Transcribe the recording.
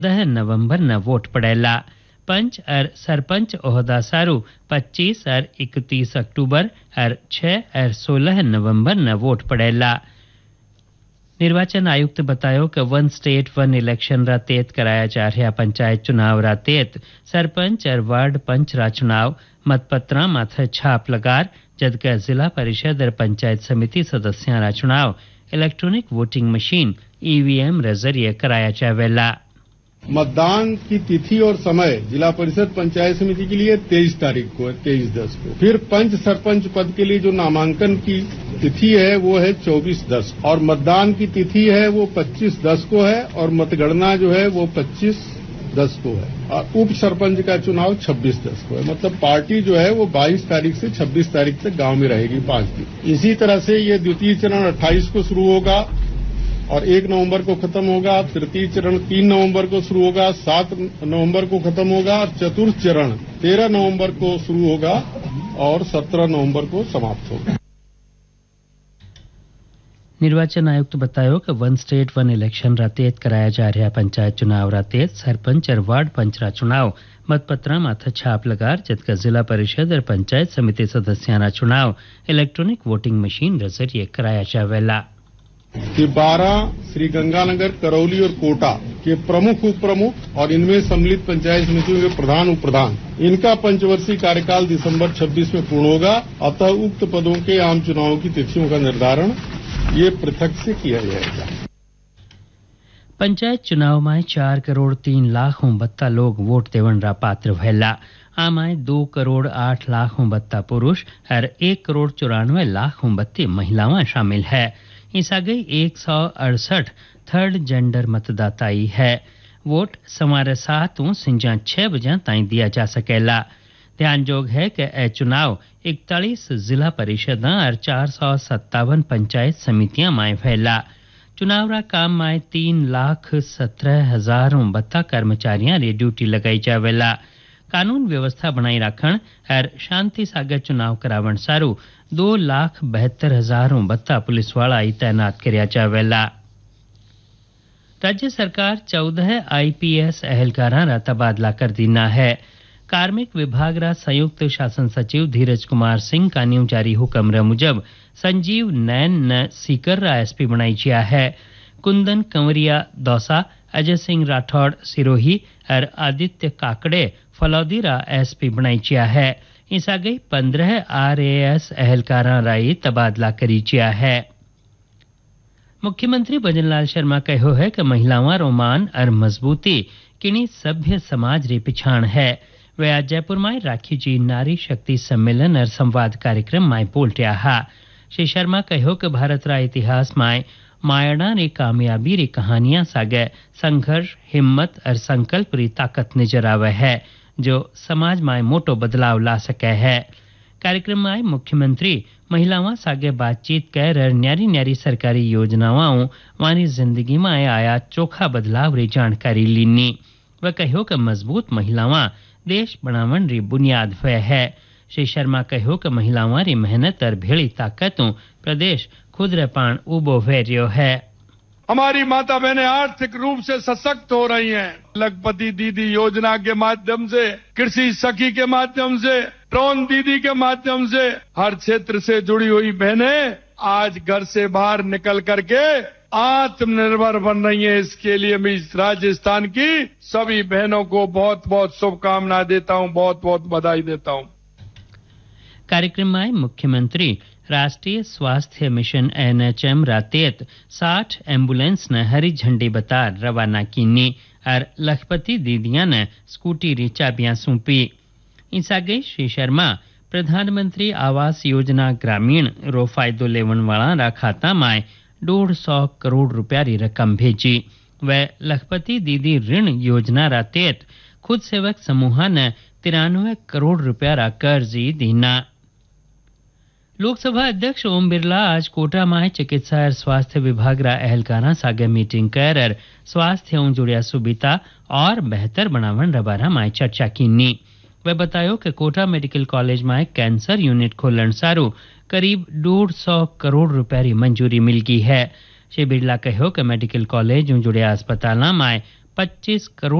10 नवंबर न वोट पड़ेला। पंच और सरपंच ओहदा सारू 25 और 31 अक्टूबर और 6 और 16 नवंबर न वोट पड़ेला। निर्वाचन आयुक्त बतायो कि वन स्टेट वन इलेक्शन रा तेत कराया जा रहा पंचायत चुनाव रा तेत सरपंच और वार्ड पंच रा चुनाव मतपत्रा माथे छाप लगार, जबकि जिला परिषद और पंचायत समिति सदस्यों रा चुनाव इलेक्ट्रॉनिक वोटिंग मशीन ईवीएम रे जरिए कराया जावेला। मतदान की तिथि और समय जिला परिषद पंचायत समिति के लिए 23 तारीख को है, 23/10 को। फिर पंच सरपंच पद के लिए जो नामांकन की तिथि है वो है 24/10 और मतदान की तिथि है वो 25/10 को है और मतगणना जो है वो 25/10 को है और उप सरपंच का चुनाव 26/10 को है। मतलब पार्टी जो है वो 22 तारीख से 26 तारीख तक गांव में रहेगी 5 दिन। इसी तरह से ये द्वितीय चरण 28 को शुरू होगा और 1 नवंबर को खत्म होगा। तृतीय चरण 3 नवंबर को शुरू होगा, 7 नवंबर को खत्म होगा और चतुर्थ चरण 13 नवंबर को शुरू होगा और 17 नवंबर को समाप्त होगा। निर्वाचन आयुक्त बतायो कि वन स्टेट वन इलेक्शन रा तेत कराया जा रहा पंचायत चुनाव रा तेत सरपंच और वार्ड पंच रा चुनाव मतपत्रा माथे छाप लगार, जबकि जिला परिषद और पंचायत समिति सदस्यों रा चुनाव इलेक्ट्रॉनिक वोटिंग मशीन रे जरिए कराया जावेला। कि 12 श्री गंगानगर, करौली और कोटा के प्रमुख उप प्रमुख और इनमें सम्मिलित पंचायत समितियों के प्रधान उप प्रधान इनका पंचवर्षीय कार्यकाल दिसंबर 26 में पूर्ण होगा। अतः उक्त पदों के आम चुनाव की तिथियों का निर्धारण ये पृथक से किया जाएगा। पंचायत चुनाव में 4 करोड़ 3 लाख 39 लोग वोट देवन रा पात्र भैला। आमाय 2 करोड़ 8 लाख 39 पुरुष और 1 करोड़ 94 लाख 39 महिलाएं शामिल है। इस आगे 168 थर्ड जेंडर मतदाताई है। वोट समारे 7 सिंजा 6 बजे ताई दिया जा सकेला। ध्यान जोग है कि यह चुनाव 41 जिला परिषद और 457 पंचायत समितियां माय फैला। चुनाव रा काम माय 3,17,032 कर्मचारियां रे ड्यूटी लगाई जावेला। कानून व्यवस्था बनाई रखण और शांति सागर चुनाव करावण सारू 2,72,032 पुलिस वाला तैनात कर्या जावेला। राज्य सरकार 14 आईपीएस अहलकारां रा तबादला कर दीना है। कार्मिक विभाग रा संयुक्त शासन सचिव धीरज कुमार सिंह का न्यू जारी हुक्म रे मुजब संजीव नैन न सीकर रा एसपी बनाई जिया है। कुंदन कंवरिया दौसा, अजय सिंह राठौड़ सिरोही और आदित्य काकड़े फलौदी रा एसपी बनाई जिया है। इस आगे 15 आरएएस अहलकारां राई तबादला करी जिया है। मुख्यमंत्री भजनलाल शर्मा कहो है कि महिलावां रोमान और मजबूती किनी सभ्य समाज रे पिछाण है। वे आज जयपुर में राखी जी नारी शक्ति सम्मेलन और संवाद कार्यक्रम में बोलटिया हा। श्री शर्मा कहो कि भारत रा इतिहास में मायना रे कामयाबी री कहानियां सागे संघर्ष, हिम्मत और संकल्प री ताकत नजर आवे है जो समाज में मोटो बदलाव ला सके है। कार्यक्रम में मुख्यमंत्री महिलावां सागे बातचीत कर न्यारी न्यारी सरकारी योजनाओं वानी जिंदगी में आया चोखा बदलाव री जानकारी लीनी। वह कहो कि मजबूत महिलावां देश बनावन री बुनियाद हुए है। श्री शर्मा कहो कि महिलावां री मेहनत और भेड़ी ताकतों प्रदेश खुद रे पान उबो भेरियो है। हमारी माता बहनें आर्थिक रूप से सशक्त हो रही हैं। लखपति दीदी योजना के माध्यम से, कृषि सखी के माध्यम से, ड्रोन दीदी के माध्यम से हर क्षेत्र से जुड़ी हुई बहनें आज घर से बाहर निकल करके आत्मनिर्भर बन रही है। इसके लिए मैं इस राजस्थान की सभी बहनों को बहुत बहुत शुभकामनाएं देता हूं, बहुत बहुत बधाई देता हूं। कार्यक्रम में मुख्यमंत्री राष्ट्रीय स्वास्थ्य मिशन एनएचएम रातेत 60 एम्बुलेंस ने हरी झंडी बता रवाना कीनी और लखपति दीदियां ने स्कूटी री चाबियां सौंपी। इस आगे श्री शर्मा प्रधानमंत्री आवास योजना ग्रामीण रो फायदो लेवन वाला रा खाता में 150 करोड़ रुपया री रकम भेजी। वे लखपति दीदी ऋण योजना रा तेत खुद सेवक समूह ने 93 करोड़ रुपया रा कर्ज दीना। लोकसभा अध्यक्ष ओम बिरला आज कोटा में चिकित्सा और स्वास्थ्य विभाग रा अहलकारा सागे मीटिंग कर स्वास्थ्य जुड़िया सुविधा और बेहतर बनावन रबारा में चर्चा कीनी। वे बतायो कि कोटा मेडिकल कॉलेज में कैंसर यूनिट खोलन सारू करीब 150 करोड़ रुपया री मंजूरी मिल गई है। श्री बिरला कहो कि मेडिकल कॉलेज जुड़िया अस्पताल में 25 करोड़